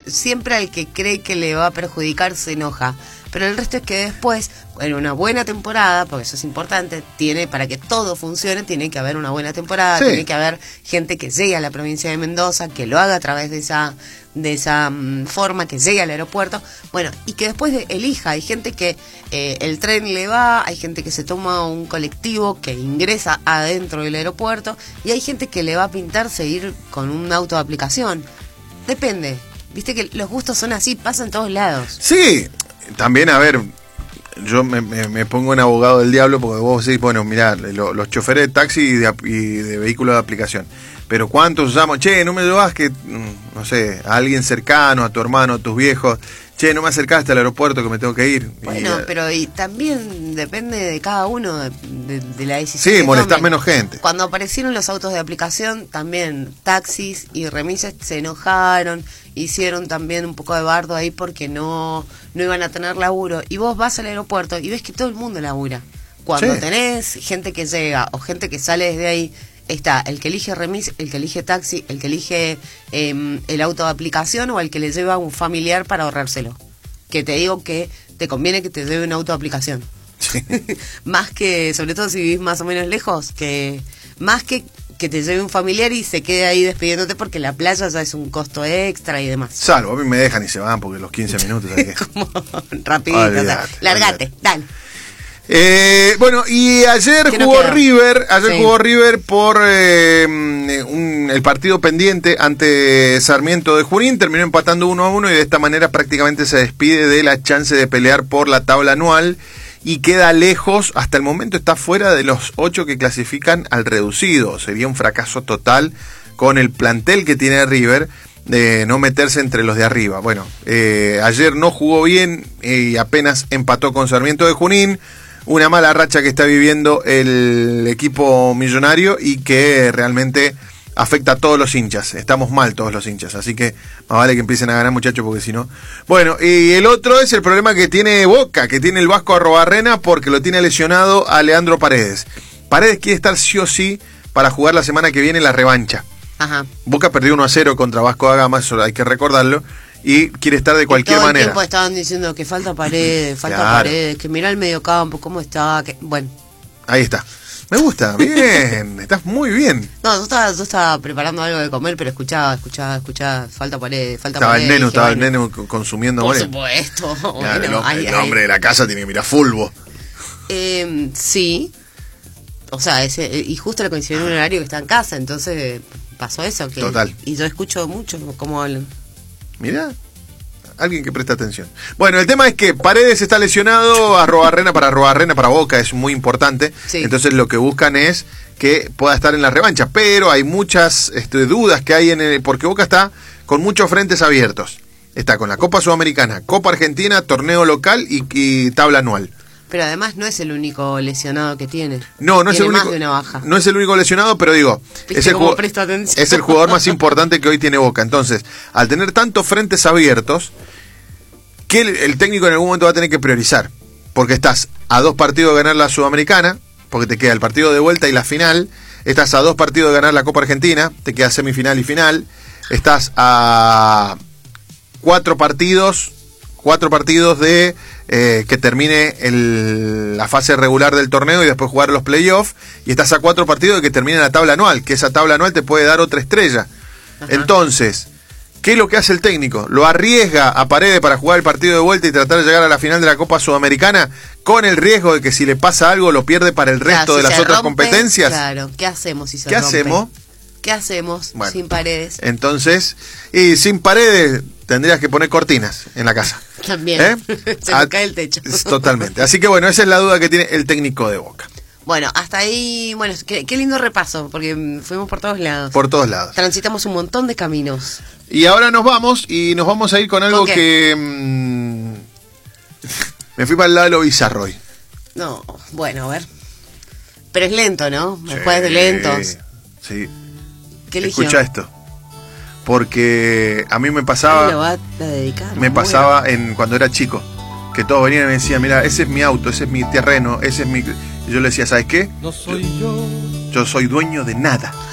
siempre al que cree que le va a perjudicar se enoja. Pero el resto es que después, en una buena temporada, porque eso es importante, para que todo funcione, tiene que haber una buena temporada, tiene que haber gente que llegue a la provincia de Mendoza, que lo haga a través de esa forma, que llegue al aeropuerto, bueno, y que después elija. Hay gente que el tren le va, hay gente que se toma un colectivo que ingresa adentro del aeropuerto, y hay gente que le va a pintarse ir con un auto de aplicación. Depende, viste que los gustos son así, pasan en todos lados. Sí. También, a ver, yo me pongo en abogado del diablo porque vos decís, bueno, mirá, los choferes de taxi y de vehículos de aplicación. Pero ¿cuántos usamos? Che, no me llevas que, no sé, a alguien cercano, a tu hermano, a tus viejos. Che, no me acercaste al aeropuerto que me tengo que ir. Bueno, pero también depende de cada uno, de la decisión. Sí, molestás menos gente. Cuando aparecieron los autos de aplicación, también taxis y remises se enojaron, hicieron también un poco de bardo ahí porque no iban a tener laburo. Y vos vas al aeropuerto y ves que todo el mundo labura. Cuando tenés gente que llega o gente que sale desde ahí, está el que elige remis, el que elige taxi, el que elige el auto de aplicación o el que le lleva a un familiar para ahorrárselo. Que te digo que te conviene que te lleve un auto de aplicación. Sí. Más que, sobre todo si vivís más o menos lejos, más que te lleve un familiar y se quede ahí despidiéndote porque la playa ya es un costo extra y demás. Salvo, a mí me dejan y se van porque los 15 minutos... Como rapidito, largate, dale. Bueno, y ayer jugó River por el partido pendiente ante Sarmiento de Junín, terminó empatando 1-1 y de esta manera prácticamente se despide de la chance de pelear por la tabla anual y queda lejos, hasta el momento está fuera de los 8 que clasifican al reducido. Sería un fracaso total con el plantel que tiene River de no meterse entre los de arriba. Bueno, ayer no jugó bien y apenas empató con Sarmiento de Junín. Una mala racha que está viviendo el equipo millonario y que realmente afecta a todos los hinchas. Estamos mal todos los hinchas, así que más vale que empiecen a ganar, muchachos, porque si no... Bueno, y el otro es el problema que tiene Boca, que tiene el Vasco Arrobarrena, porque lo tiene lesionado a Leandro Paredes. Paredes quiere estar sí o sí para jugar la semana que viene la revancha. Ajá. Boca perdió 1-0 contra Vasco da Gama, eso hay que recordarlo. Y quiere estar de cualquier manera. Todo el tiempo estaban diciendo que falta Paredes, Paredes, que mira el mediocampo, cómo está, bueno. Ahí está. Me gusta, bien, estás muy bien. No, yo estaba preparando algo de comer, pero escuchaba, falta Paredes, estaba Paredes. Estaba el nene consumiendo. Por supuesto. Claro, bueno, el hombre de la casa tiene que mirar fútbol. Sí. O sea, y justo le coincidió en un horario que está en casa, entonces pasó eso. Total. Y yo escucho mucho cómo hablan. Mirá, alguien que presta atención. Bueno, el tema es que Paredes está lesionado, Arrobarrena para Boca es muy importante. Sí. Entonces lo que buscan es que pueda estar en la revancha. Pero hay muchas dudas que hay porque Boca está con muchos frentes abiertos. Está con la Copa Sudamericana, Copa Argentina, torneo local y tabla anual. Pero además no es el único lesionado que tiene. No es el único. Más de una baja. No es el único lesionado, pero digo, es el jugador más importante que hoy tiene Boca. Entonces, al tener tantos frentes abiertos, que el técnico en algún momento va a tener que priorizar. Porque estás a 2 partidos de ganar la Sudamericana, porque te queda el partido de vuelta y la final. Estás a 2 partidos de ganar la Copa Argentina, te queda semifinal y final. Estás a 4 partidos de que termine la fase regular del torneo y después jugar los playoffs, y estás a 4 partidos de que termine la tabla anual, que esa tabla anual te puede dar otra estrella. Ajá. Entonces, ¿qué es lo que hace el técnico? ¿Lo arriesga a Paredes para jugar el partido de vuelta y tratar de llegar a la final de la Copa Sudamericana con el riesgo de que si le pasa algo lo pierde para el resto de las otras competencias? Claro, ¿qué hacemos si se rompe? ¿Qué hacemos sin Paredes? Entonces, y sin Paredes tendrías que poner cortinas en la casa. También, se me cae el techo. Totalmente. Así que bueno, esa es la duda que tiene el técnico de Boca. Bueno, hasta ahí, bueno, qué lindo repaso, porque fuimos por todos lados. Por todos lados. Transitamos un montón de caminos. Y ahora nos vamos a ir con algo que... me fui para el lado de lo bizarro hoy. No, bueno, a ver. Pero es lento, ¿no? Después de lentos. Sí. ¿Qué eligió? Escucha esto. Porque a mí me pasaba... Lo va a dedicar. Me pasaba cuando era chico. Que todos venían y me decían, mira, ese es mi auto, ese es mi terreno, ese es mi... Y yo le decía, ¿sabes qué? No soy yo. Yo soy dueño de nada.